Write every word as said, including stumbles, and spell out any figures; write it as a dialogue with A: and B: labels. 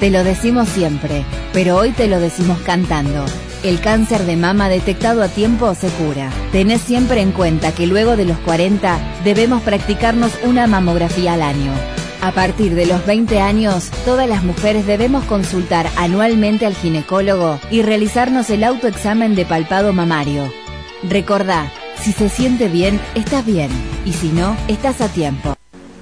A: Te lo decimos siempre, pero hoy te lo decimos cantando. El cáncer de mama detectado a tiempo se cura. Tenés siempre en cuenta que luego de los cuarenta debemos practicarnos una mamografía al año. A partir de los veinte años, todas las mujeres debemos consultar anualmente al ginecólogo y realizarnos el autoexamen de palpado mamario. Recordá, si se siente bien, estás bien, y si no, estás a tiempo.